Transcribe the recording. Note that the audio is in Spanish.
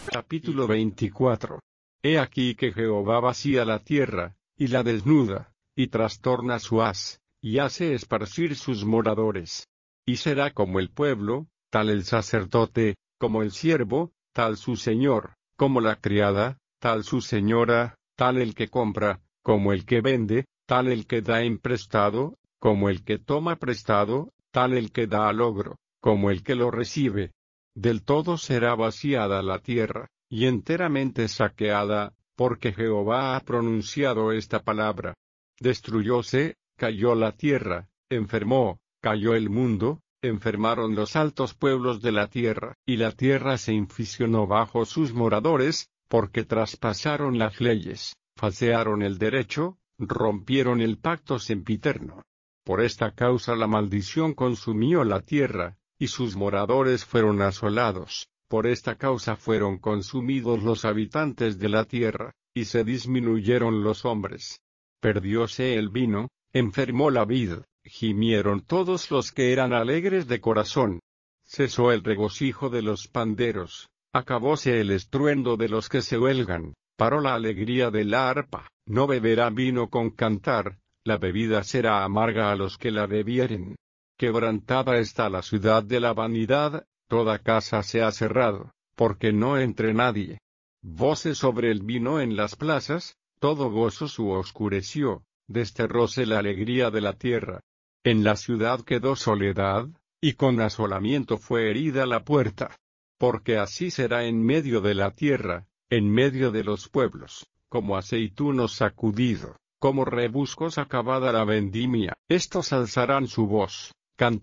Capítulo 24. He aquí que Jehová vacía la tierra, y la desnuda, y trastorna su haz, y hace esparcir sus moradores. Y será como el pueblo, tal el sacerdote, como el siervo, tal su señor, como la criada, tal su señora, tal el que compra, como el que vende, tal el que da en prestado, como el que toma prestado, tal el que da al logro, como el que lo recibe. Del todo será vaciada la tierra, y enteramente saqueada, porque Jehová ha pronunciado esta palabra. Destruyóse, cayó la tierra, enfermó, cayó el mundo, enfermaron los altos pueblos de la tierra, y la tierra se inficionó bajo sus moradores, porque traspasaron las leyes, falsearon el derecho, rompieron el pacto sempiterno. Por esta causa la maldición consumió la tierra, y sus moradores fueron asolados. Por esta causa fueron consumidos los habitantes de la tierra, y se disminuyeron los hombres. Perdióse el vino, enfermó la vid, gimieron todos los que eran alegres de corazón. Cesó el regocijo de los panderos, acabóse el estruendo de los que se huelgan, paró la alegría de la arpa, no beberá vino con cantar, la bebida será amarga a los que la bebieren. Quebrantada está la ciudad de la vanidad, toda casa se ha cerrado, porque no entre nadie. Voces sobre el vino en las plazas, todo gozo su oscureció, desterróse la alegría de la tierra. En la ciudad quedó soledad, y con asolamiento fue herida la puerta. Porque así será en medio de la tierra, en medio de los pueblos, como aceituno sacudido, como rebuscos acabada la vendimia. Estos alzarán su voz,